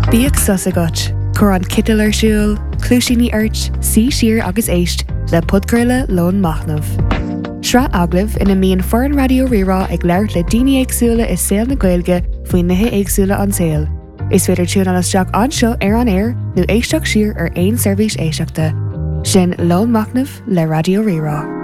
Bíag sus agat, chur an citil ar siúl, clúisíní airt, sí siar agus éist le podcurla Lón Machnamh. Sra aglah ina míon foran radio rirá ag leir le daoine éagsúla is saoil na Gaeilge faoin nithe éagsúla an saoil. Is féidir tún an isteach anseo ar an air nó éisteach siar ar aon seirbhís éisteachta. Sin Lón Machnamh le radio rirá.